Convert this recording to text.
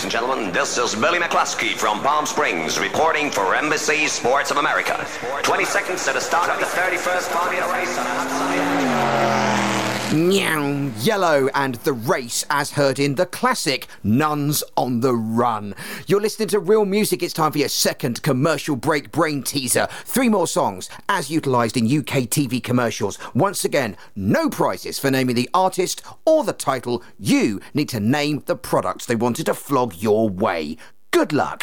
and gentlemen, this is Billy McCluskey from Palm Springs reporting for NBC Sports of America. 20 seconds to the start of the 31st Formula race on a hot sunny Meow, Yellow and the race as heard in the classic Nuns on the Run. You're listening to Real Music. It's time for your second commercial break brain teaser. 3 more songs as utilised in UK TV commercials. Once again, no prizes for naming the artist or the title. You need to name the products they wanted to flog your way. Good luck.